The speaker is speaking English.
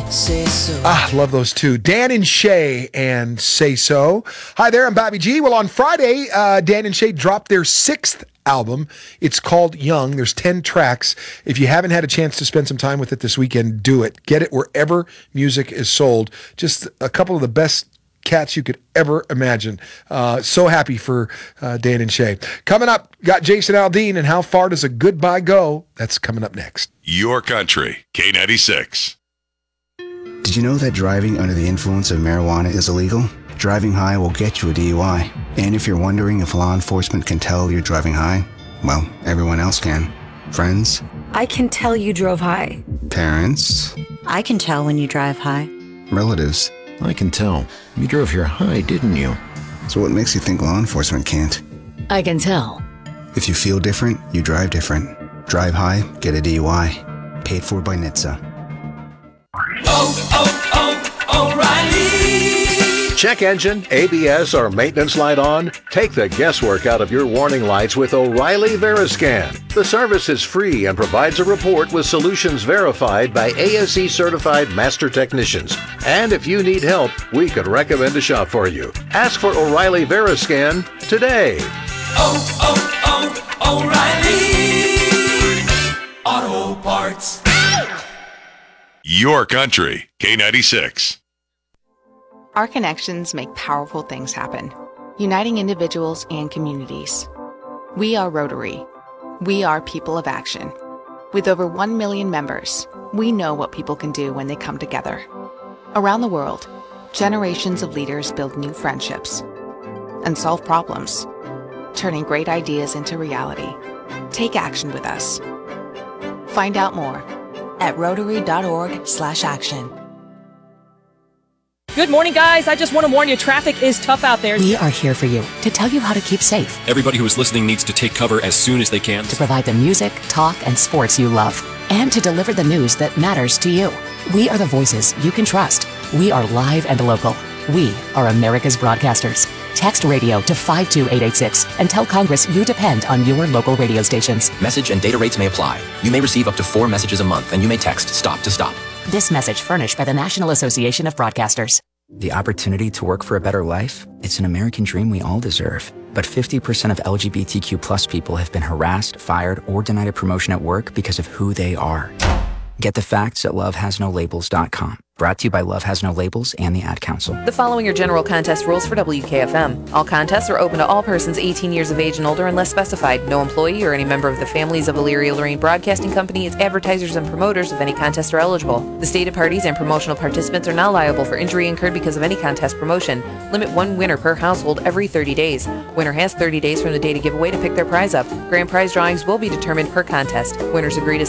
Say so. Love those two. Dan and Shay and Say So. Hi there, I'm Bobby G. Well, on Friday, Dan and Shay dropped their 6th album. It's called Young. There's 10 tracks. If you haven't had a chance to spend some time with it this weekend, do it. Get it wherever music is sold. Just a couple of the best cats you could ever imagine. So happy for Dan and Shay. Coming up, got Jason Aldean, and how far does a goodbye go? That's coming up next. Your Country, K96. Did you know that driving under the influence of marijuana is illegal? Driving high will get you a DUI. And if you're wondering if law enforcement can tell you're driving high, well, everyone else can. Friends? I can tell you drove high. Parents? I can tell when you drive high. Relatives? I can tell. You drove here high, didn't you? So what makes you think law enforcement can't? I can tell. If you feel different, you drive different. Drive high, get a DUI. Paid for by NHTSA. O'Reilly! Check engine, ABS, or maintenance light on? Take the guesswork out of your warning lights with O'Reilly Veriscan. The service is free and provides a report with solutions verified by ASE certified master technicians. And if you need help, we could recommend a shop for you. Ask for O'Reilly Veriscan today. O'Reilly Auto Parts. Your Country, K96. Our connections make powerful things happen, uniting individuals and communities. We are Rotary. We are people of action. With over 1 million members, we know what people can do when they come together. Around the world, generations of leaders build new friendships and solve problems, turning great ideas into reality. Take action with us. Find out more At Rotary.org/action. Good morning, guys. I just want to warn you, traffic is tough out there. We are here for you to tell you how to keep safe. Everybody who is listening needs to take cover as soon as they can. To provide the music, talk, and sports you love. And to deliver the news that matters to you. We are the voices you can trust. We are live and local. We are America's broadcasters. Text radio to 52886 and tell Congress you depend on your local radio stations. Message and data rates may apply. You may receive up to 4 messages a month, and you may text STOP to STOP. This message furnished by the National Association of Broadcasters. The opportunity to work for a better life? It's an American dream we all deserve. But 50% of LGBTQ plus people have been harassed, fired, or denied a promotion at work because of who they are. Get the facts at lovehasnolabels.com. Brought to you by Love Has No Labels and the Ad Council. The following are general contest rules for WKFM. All contests are open to all persons 18 years of age and older unless specified. No employee or any member of the families of Elyria-Lorraine Broadcasting Company, its advertisers and promoters of any contest are eligible. The stated parties and promotional participants are not liable for injury incurred because of any contest promotion. Limit 1 winner per household every 30 days. Winner has 30 days from the date of giveaway to pick their prize up. Grand prize drawings will be determined per contest. Winners agree to